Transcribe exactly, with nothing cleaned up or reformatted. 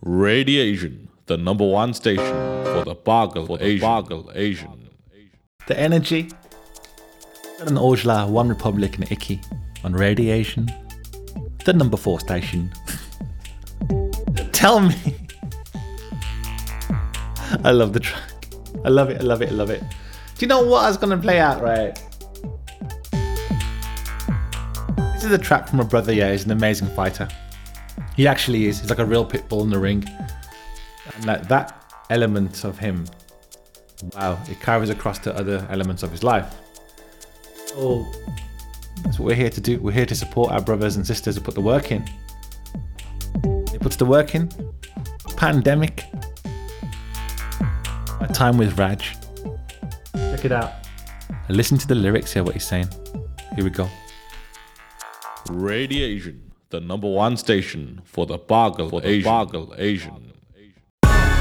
Radiation, the number one station for the Bargle Asian. Bargle Asian. The energy. An Ojla, One Republic and Icky on Radiation, the number four station. Tell me. I love the track. I love it, I love it, I love it. Do you know what I was going to play out, right? This is a track from a brother, yeah, he's an amazing fighter. He actually is. He's like a real pit bull in the ring. And like that element of him, wow, it carries across to other elements of his life. So that's what we're here to do. We're here to support our brothers and sisters who put the work in. He puts the work in. Pandemic. My time with Raj. Check it out. Listen to the lyrics, hear what he's saying. Here we go. Radiation, the number one station for the Bargle Asian. Bargle Asian.